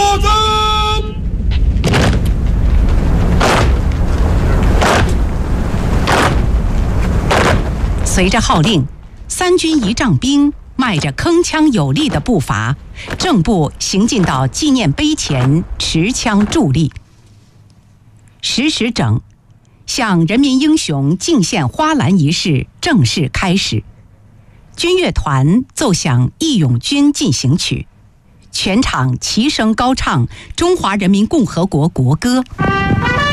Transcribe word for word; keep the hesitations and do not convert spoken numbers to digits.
子！ 随着号令，三军仪仗兵迈着铿锵有力的步伐，正步行进到纪念碑前，持枪伫立。十时整，向人民英雄敬献花篮仪式正式开始。军乐团奏响《义勇军进行曲》，全场齐声高唱中华人民共和国国歌。